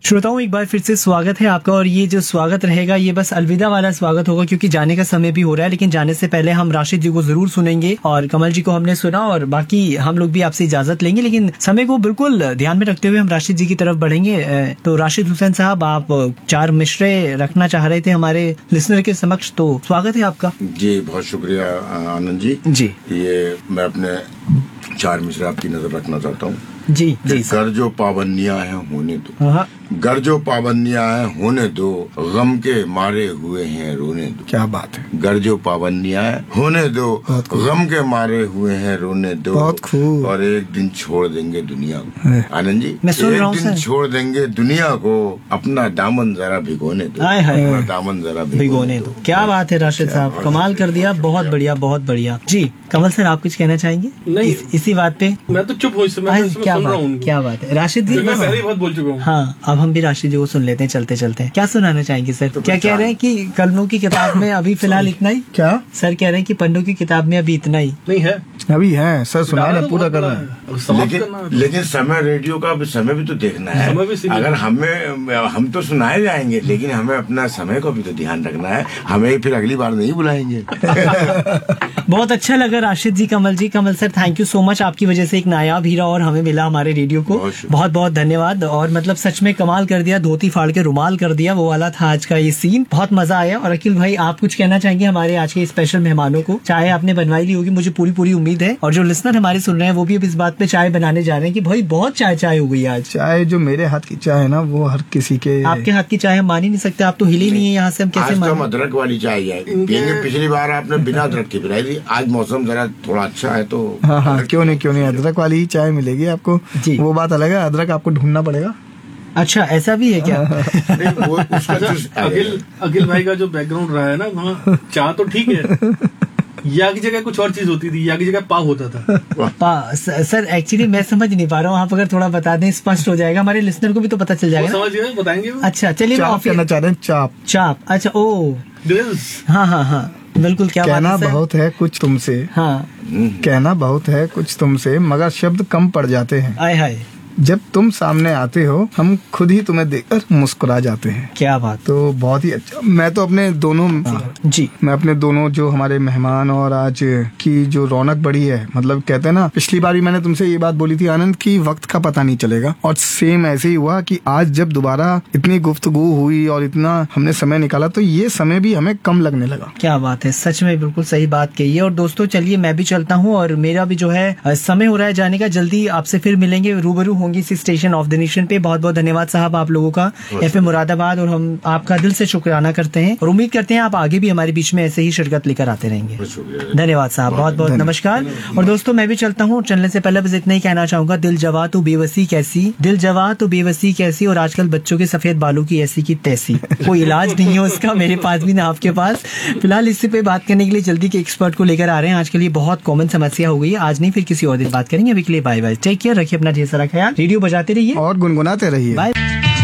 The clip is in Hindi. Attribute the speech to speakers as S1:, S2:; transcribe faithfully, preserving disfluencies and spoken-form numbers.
S1: श्रोताओं, एक बार फिर से स्वागत है आपका। और ये जो स्वागत रहेगा ये बस अलविदा वाला स्वागत होगा, क्योंकि जाने का समय भी हो रहा है। लेकिन जाने से पहले हम राशिद जी को जरूर सुनेंगे और कमल जी को हमने सुना, और बाकी हम लोग भी आपसे इजाजत लेंगे। लेकिन समय को बिल्कुल ध्यान में रखते हुए हम राशिद जी की तरफ बढ़ेंगे। तो राशिद हुसैन साहब, आप चार मिसरे रखना चाह रहे थे हमारे लिसनर के समक्ष, तो स्वागत है आपका।
S2: जी बहुत शुक्रिया आनंद जी।
S1: जी
S2: ये मैं अपने चार मिसरे आपकी नजर रखना चाहता हूँ।
S1: जी जी
S2: घर जो पाबंदियां हैं होने दो,
S1: हाँ
S2: घर जो पाबंदियां हैं होने दो, गम के मारे हुए हैं रोने दो।
S3: क्या बात है।
S2: घर जो पाबंदियां हैं होने दो, गम के मारे हुए हैं रोने दो।
S3: बहुत खूब।
S2: और एक दिन छोड़ देंगे दुनिया को। आनंद जी,
S1: मैं सुन रहा हूं
S2: एक दिन
S1: सर।
S2: छोड़ देंगे दुनिया को, अपना दामन जरा भिगोने दो।
S1: हाय हाय।
S2: अपना दामन जरा
S1: भिगोने दो। क्या बात है राशिद साहब, कमाल कर दिया। बहुत बढ़िया, बहुत बढ़िया। जी कमल सर, आप कुछ कहना चाहेंगे?
S4: नहीं।
S1: इस, इसी बात पे।
S4: मैं तो चुप हूँ इस समय,
S1: हाय,
S4: मैं इसमें
S1: क्या
S4: सुन रहा
S1: बात
S4: हूँ।
S1: क्या बात है राशिद जी।
S4: मैं पहले ही बहुत बोल चुका हूँ।
S1: हाँ, अब हम भी राशिद जी को सुन लेते हैं चलते चलते। क्या सुनाना चाहेंगे सर?
S2: तो
S1: क्या कह रहे हैं कि कलमों की किताब में अभी फिलहाल इतना ही?
S3: क्या
S1: सर कह रहे हैं कि पन्नों की किताब में अभी इतना ही।
S4: नहीं है,
S3: अभी है सर, सुना
S4: डाला
S3: ना
S4: तो
S3: पूरा
S4: बहुत
S3: कर
S4: बड़ा
S3: रहा है।
S4: है। अब समाप्त करना
S2: लेकिन
S4: है।
S2: लेकिन समय रेडियो का भी समय भी तो देखना है।
S4: समय भी सीमित
S2: अगर
S4: है।
S2: हमें हम तो सुनाए जाएंगे, लेकिन हमें अपना समय को भी तो ध्यान रखना है। हमें फिर अगली बार नहीं बुलाएंगे।
S1: बहुत अच्छा लगा राशिद जी, कमल जी। कमल sir, thank you so much. आपकी वजह से एक नायाब हीरा और हमें मिला हमारे रेडियो को।
S2: बहुत शुक्रिया।
S1: बहुत बहुत धन्यवाद। और मतलब सच में कमाल कर दिया, धोती फाड़ के रुमाल कर दिया, वो वाला था आज का ये सीन। बहुत मजा आया। और अखिल भाई, आप कुछ कहना चाहेंगे हमारे आज के स्पेशल मेहमानों को? चाय आपने बनवाई ली होगी, मुझे पूरी पूरी उम्मीद है। और जो लिसनर हमारे सुन रहे हैं वो भी अब इस बात पे चाय बनाने जा रहे हैं कि भाई बहुत चाय चाय हो गई आज।
S3: चाय जो मेरे हाथ की चाय है ना, वो हर किसी के।
S1: आपके हाथ की चाय हम मान ही नहीं सकते। आप तो हिले नहीं है यहाँ से, हम कैसे
S2: आज तो हम
S1: मान?
S2: अदरक वाली चाय है पियेंगे। पिछली बार आपने बिना अदरक की पिलाई थी। आज मौसम जरा थोड़ा अच्छा है तो
S3: हाँ हाँ, क्यों नहीं क्यों नहीं, अदरक वाली ही चाय मिलेगी आपको।
S1: जी।
S3: वो बात अलग है, अदरक आपको ढूंढना पड़ेगा।
S1: अच्छा, ऐसा भी है क्या?
S2: नहीं, वो उसका
S4: अच्छा,
S2: जूस
S4: अखिल अखिल भाई का जो बैकग्राउंड रहा है ना, वहाँ चाह तो ठीक है, या की जगह कुछ और चीज होती थी, या की जगह पाव होता था।
S1: पा, स- सर एक्चुअली मैं समझ नहीं पा रहा हूँ। आप अगर थोड़ा बता दें स्पष्ट हो जाएगा, हमारे लिसनर को भी तो पता चल
S4: वो
S1: जाएगा ना?
S4: समझ गए, बताएंगे वो?
S1: अच्छा चलिए, मैं
S3: चाप
S1: ऑफिस-
S3: कहना चाह रहे हैं, चाप।
S1: चाप, अच्छा ओ,
S4: ग्रिल्स।
S1: हाँ हाँ हाँ, बिल्कुल। क्या बात
S3: कहना
S1: है सर?
S3: बहुत है कुछ तुमसे,
S1: हाँ,
S3: कहना बहुत है कुछ तुमसे, मगर शब्द कम पड़ जाते हैं।
S1: आय हाय,
S3: जब तुम सामने आते हो हम खुद ही तुम्हें देखकर मुस्कुरा जाते हैं।
S1: क्या बात।
S3: तो बहुत ही अच्छा। मैं तो अपने दोनों
S1: जी
S3: मैं अपने दोनों जो हमारे मेहमान और आज की जो रौनक बढ़ी है, मतलब कहते हैं ना, पिछली बार भी मैंने तुमसे ये बात बोली थी आनंद, की वक्त का पता नहीं चलेगा। और सेम ऐसे ही हुआ कि आज जब दोबारा इतनी गुफ्तगू हुई और इतना हमने समय निकाला, तो ये समय भी हमें कम लगने लगा।
S1: क्या बात है, सच में बिल्कुल सही बात कही है। और दोस्तों चलिए, मैं भी चलता हूँ और मेरा भी जो है अ, समय हो रहा है जाने का। जल्दी आपसे फिर मिलेंगे, रूबरू होंगे इसी स्टेशन ऑफ द नेशन पे। बहुत बहुत धन्यवाद साहब आप लोगों का, एफ एम मुरादाबाद। और हम आपका दिल से शुक्राना करते हैं और उम्मीद करते हैं आप आगे भी हमारे बीच में ऐसे ही शिरकत लेकर आते रहेंगे। धन्यवाद साहब, बहुत बहुत नमस्कार। और दोस्तों मैं भी चलता हूँ। चलने से पहले बस इतना ही कहना चाहूंगा, दिल जवा तो बेबसी कैसी, दिल जवा तो बेबसी कैसी, और आजकल बच्चों के सफेद बालों की ऐसी की तैसी। कोई इलाज नहीं है उसका, मेरे पास भी ना आपके पास। फिलहाल इसी पे बात करने के लिए जल्दी के एक्सपर्ट को लेकर आ रहे हैं। आज के लिए बहुत कॉमन समस्या हो गई है, आज नहीं फिर किसी और दिन बात करेंगे। अभी के लिए बाय बाय, टेक केयर, रखिए अपना ढेर सारा ख्याल, रेडियो बजाते रहिए
S3: और गुनगुनाते रहिए।
S1: बाय।